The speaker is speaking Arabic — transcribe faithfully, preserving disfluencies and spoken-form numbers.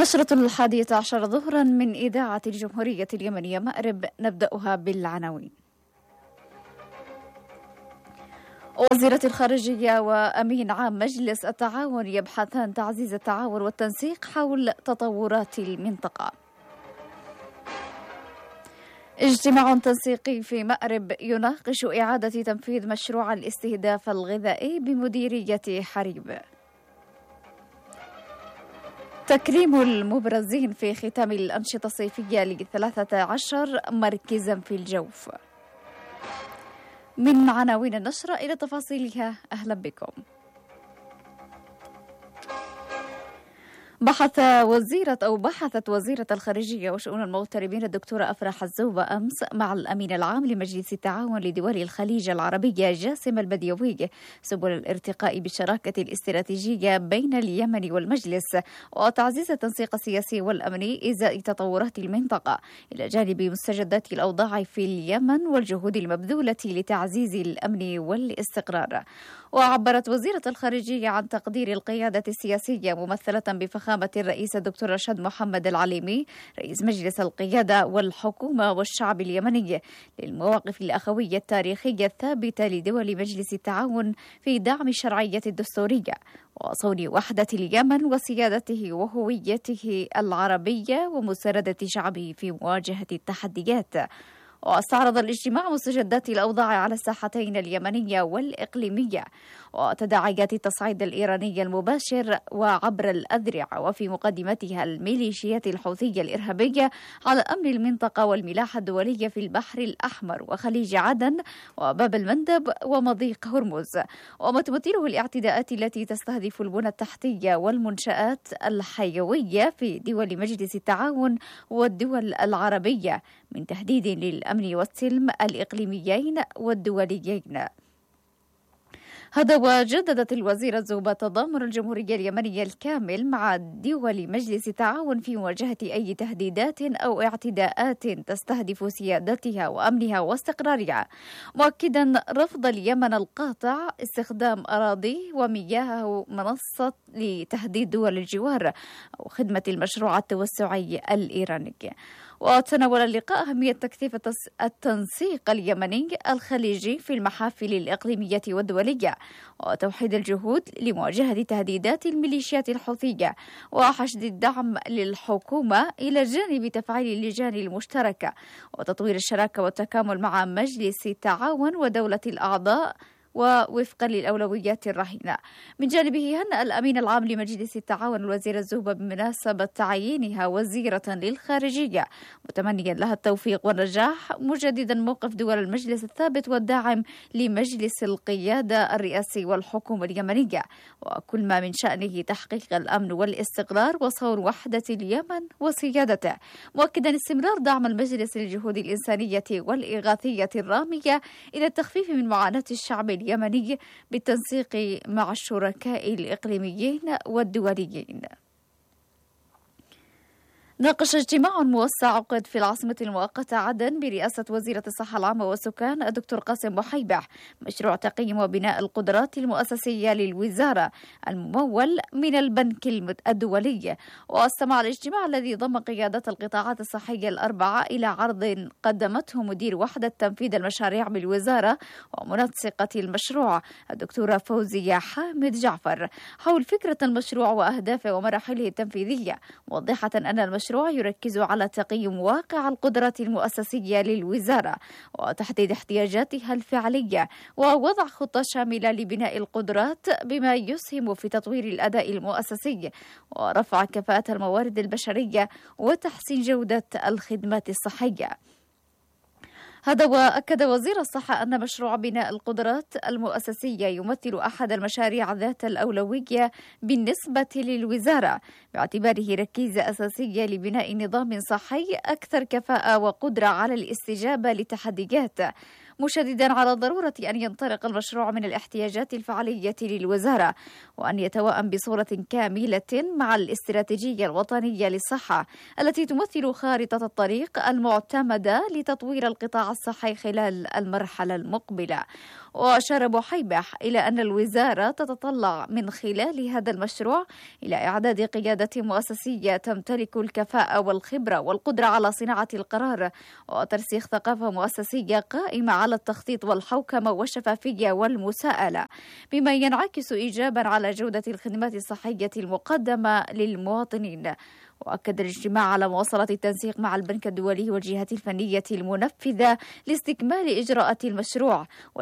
نشرة الحادية عشر ظهرا من إذاعة الجمهورية اليمنية مأرب، نبدأها بالعناوين. وزيرة الخارجية وأمين عام مجلس التعاون يبحثان تعزيز التعاون والتنسيق حول تطورات المنطقة. اجتماع تنسيقي في مأرب يناقش إعادة تنفيذ مشروع الاستهداف الغذائي بمديرية حريب. تكريم المبرزين في ختام الأنشطة الصيفية لثلاثة عشر مركزا في الجوف. من عناوين النشرة إلى تفاصيلها، أهلا بكم. بحث وزيرة أو بحثت وزيرة الخارجية وشؤون المغتربين الدكتورة أفراح الزوبة أمس مع الأمين العام لمجلس التعاون لدول الخليج العربية جاسم البديوي سبل الارتقاء بالشراكة الاستراتيجية بين اليمن والمجلس وتعزيز التنسيق السياسي والأمني إزاء تطورات المنطقة، إلى جانب مستجدات الأوضاع في اليمن والجهود المبذولة لتعزيز الأمن والاستقرار. وعبرت وزيرة الخارجية عن تقدير القيادة السياسية ممثلة بفخامة الرئيس الدكتور رشاد محمد العليمي رئيس مجلس القيادة والحكومة والشعب اليمني للمواقف الأخوية التاريخية الثابتة لدول مجلس التعاون في دعم الشرعية الدستورية وصون وحدة اليمن وسيادته وهويته العربية ومساندة شعبه في مواجهة التحديات. واستعرض الاجتماع مستجدات الأوضاع على الساحتين اليمنية والإقليمية وتداعيات التصعيد الإيراني المباشر وعبر الأذرع، وفي مقدمتها الميليشيات الحوثية الإرهابية على أمن المنطقة والملاحة الدولية في البحر الأحمر وخليج عدن وباب المندب ومضيق هرمز، وما تمثله الاعتداءات التي تستهدف البنى التحتية والمنشآت الحيوية في دول مجلس التعاون والدول العربية من تهديد للأمن والسلم الإقليميين والدوليين. هذا وجددت الوزيرة الزوبة تضامن الجمهورية اليمنية الكامل مع دول مجلس التعاون في مواجهة أي تهديدات أو اعتداءات تستهدف سيادتها وأمنها واستقرارها، مؤكدا رفض اليمن القاطع استخدام أراضيه ومياهه منصة لتهديد دول الجوار أو خدمة المشروع التوسعي الإيراني. وتناول اللقاء أهمية تكثيف التنسيق اليمني الخليجي في المحافل الإقليمية والدولية وتوحيد الجهود لمواجهة تهديدات الميليشيات الحوثية وحشد الدعم للحكومة إلى جانب تفعيل اللجان المشتركة وتطوير الشراكة والتكامل مع مجلس التعاون ودولة الأعضاء ووفقا للأولويات الرهينة. من جانبه هنأ الأمين العام لمجلس التعاون الوزيرة الزوبة بمناسبة تعيينها وزيرة للخارجية، متمنيا لها التوفيق والنجاح، مجددا موقف دول المجلس الثابت والداعم لمجلس القيادة الرئاسي والحكومة اليمنية وكل ما من شأنه تحقيق الأمن والاستقرار وصون وحدة اليمن وسيادته، مؤكدا استمرار دعم المجلس للجهود الإنسانية والإغاثية الرامية إلى التخفيف من معاناة الشعب اليمني بالتنسيق مع الشركاء الإقليميين والدوليين. ناقش اجتماع موسع عقد في العاصمة المؤقتة عدن برئاسة وزيرة الصحة العامة والسكان الدكتور قاسم بحيبح مشروع تقييم وبناء القدرات المؤسسية للوزارة الممول من البنك الدولي. واستمع الاجتماع الذي ضم قيادات القطاعات الصحية الأربعة إلى عرض قدمته مدير وحدة تنفيذ المشاريع بالوزارة ومنسقة المشروع الدكتورة فوزية حامد جعفر حول فكرة المشروع وأهدافه ومراحله التنفيذية، موضحة أن المشروع يركز على تقييم واقع القدرات المؤسسية للوزارة وتحديد احتياجاتها الفعلية ووضع خطة شاملة لبناء القدرات بما يسهم في تطوير الأداء المؤسسي ورفع كفاءة الموارد البشرية وتحسين جودة الخدمات الصحية. هذا وأكد وزير الصحة أن مشروع بناء القدرات المؤسسية يمثل أحد المشاريع ذات الأولوية بالنسبة للوزارة باعتباره ركيزة أساسية لبناء نظام صحي أكثر كفاءة وقدرة على الاستجابة لتحديات، مشددا على ضرورة أن ينطلق المشروع من الاحتياجات الفعلية للوزارة وأن يتوائم بصورة كاملة مع الاستراتيجية الوطنية للصحة التي تمثل خارطة الطريق المعتمدة لتطوير القطاع الصحي خلال المرحلة المقبلة. وأشار بحيبح إلى أن الوزارة تتطلع من خلال هذا المشروع إلى إعداد قيادة مؤسسية تمتلك الكفاءة والخبرة والقدرة على صناعة القرار، وترسيخ ثقافة مؤسسية قائمة على التخطيط والحوكمة والشفافية والمساءلة، بما ينعكس إيجابا على جودة الخدمات الصحية المقدمة للمواطنين. وأكد الاجتماع على مواصلة التنسيق مع البنك الدولي والجهات الفنية المنفذة لاستكمال إجراءات المشروع